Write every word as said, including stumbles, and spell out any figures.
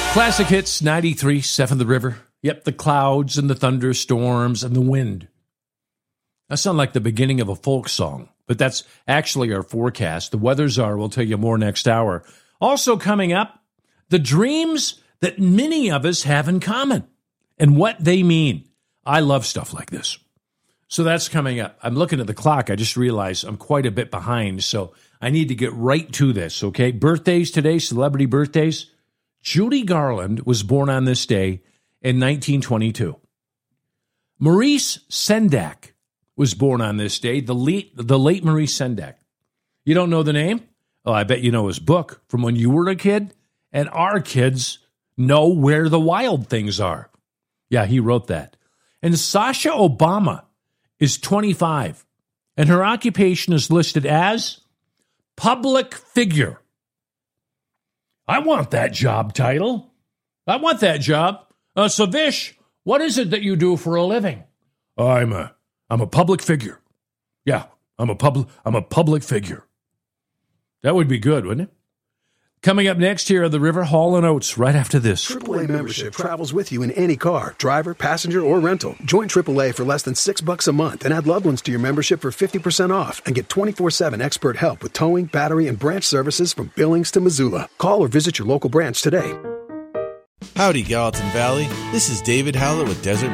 Classic Hits ninety-three point seven The River. Yep, the clouds and the thunderstorms and the wind. That sounds like the beginning of a folk song, but that's actually our forecast. The weather czar will tell you more next hour. Also coming up, the dreams that many of us have in common and what they mean. I love stuff like this. So that's coming up. I'm looking at the clock. I just realized I'm quite a bit behind, so I need to get right to this, okay? Birthdays today, celebrity birthdays. Judy Garland was born on this day in nineteen twenty-two. Maurice Sendak was born on this day, the late, the late Maurice Sendak. You don't know the name? Oh, I bet you know his book from when you were a kid, and our kids know where the wild things are. Yeah, he wrote that. And Sasha Obama is twenty-five, and her occupation is listed as public figure. I want that job title. I want that job. Uh, so, Vish, what is it that you do for a living? I'm a, I'm a public figure. Yeah, I'm a public, I'm a public figure. That would be good, wouldn't it? Coming up next here are the River Hall and Oates right after this. triple A membership travels with you in any car, driver, passenger, or rental. Join triple A for less than six bucks a month and add loved ones to your membership for fifty percent off and get twenty-four seven expert help with towing, battery, and branch services from Billings to Missoula. Call or visit your local branch today. Howdy, Gallatin Valley. This is David Howlett with Desert